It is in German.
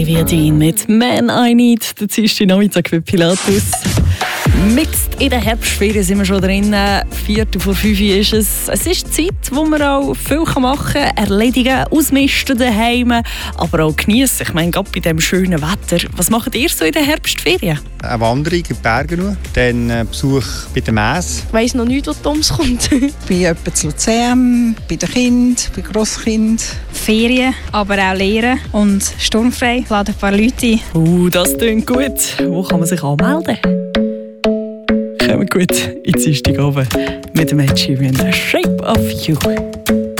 Olivia Dean mit «Man I Need». Der Dienstag Nachmittag mit Pilatus. Mixed in der Herbstferien sind wir schon drin. 4:45 ist es. Es ist Zeit, wo man auch viel machen kann, erledigen, ausmisten daheim, aber auch genießen. Ich meine, gerade bei diesem schönen Wetter. Was macht ihr so in den Herbstferien? Eine Wanderung in die Berge, dann Besuch bei der Messe. Ich weiss noch nicht, was Toms kommt. Bei etwa zu Luzern, bei den Kindern, bei Grosskindern. Ferien, aber auch Lehren und sturmfrei. Ich lade ein paar Leute ein. Das klingt gut. Wo kann man sich anmelden? Kommt gut in Dienstagabend mit dem Ed Sheeran «Shape of You».